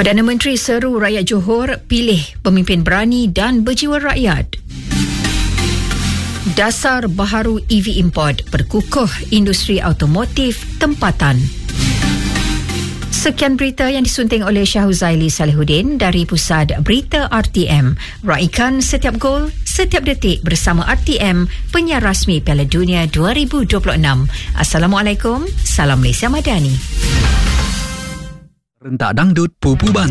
Perdana Menteri seru rakyat Johor pilih pemimpin berani dan berjiwa rakyat. Dasar baharu EV import berkukuh industri automotif tempatan. Sekian berita yang disunting oleh Syahuzaili Salihuddin dari Pusat Berita RTM. Raikan setiap gol, setiap detik bersama RTM, penyiar rasmi Piala Dunia 2026. Assalamualaikum, salam Malaysia Madani. Rentak dangdut Pupu Ban.